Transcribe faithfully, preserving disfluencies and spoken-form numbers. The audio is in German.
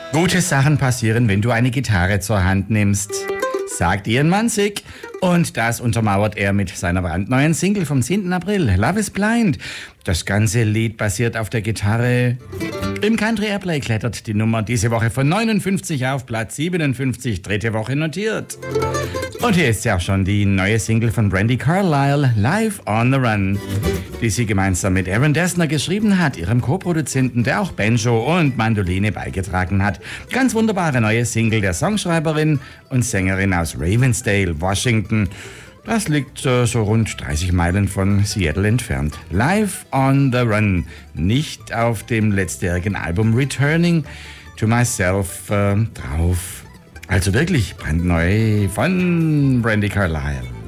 Gute Sachen passieren, wenn du eine Gitarre zur Hand nimmst, sagt Ian Manzig. Und das untermauert er mit seiner brandneuen Single vom zehnten April, Love is Blind. Das ganze Lied basiert auf der Gitarre. Im Country Airplay klettert die Nummer diese Woche von neunundfünfzig auf Platz siebenundfünfzig, dritte Woche notiert. Und hier ist ja auch schon die neue Single von Brandi Carlile, Live on the Run, die sie gemeinsam mit Aaron Dessner geschrieben hat, ihrem Co-Produzenten, der auch Banjo und Mandoline beigetragen hat. Ganz wunderbare neue Single der Songschreiberin und Sängerin aus Ravensdale, Washington. Das liegt äh, so rund dreißig Meilen von Seattle entfernt. Live on the Run, nicht auf dem letztjährigen Album Returning to Myself äh, drauf. Also wirklich brandneu von Brandi Carlile.